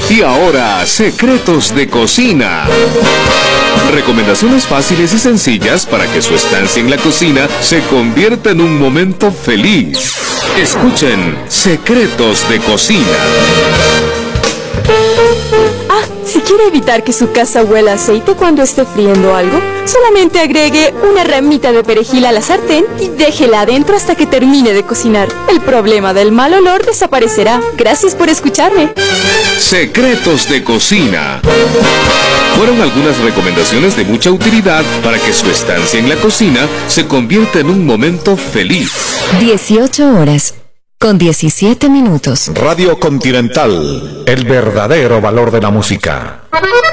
Y ahora, secretos de cocina. Recomendaciones fáciles y sencillas para que su estancia en la cocina se convierta en un momento feliz. Escuchen Secretos de Cocina. Si quiere evitar que su casa huela a aceite cuando esté friendo algo, solamente agregue una ramita de perejil a la sartén y déjela adentro hasta que termine de cocinar. El problema del mal olor desaparecerá. Gracias por escucharme. Secretos de Cocina. Fueron algunas recomendaciones de mucha utilidad para que su estancia en la cocina se convierta en un momento feliz. 18 horas. Con 17 minutos. Radio Continental, el verdadero valor de la música.